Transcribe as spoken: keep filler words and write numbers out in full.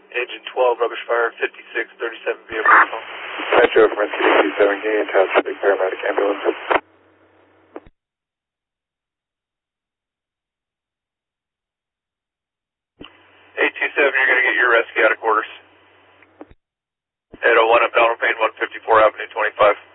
Engine twelve, rubbish fire, fifty-six thirty-seven vehicle. Metro from S K eight two seven, getting in touch with the paramedic ambulance. eight two seven, you're going to get your rescue out of quarters. eight oh one up Donald Payne, one fifty-four Avenue twenty-five.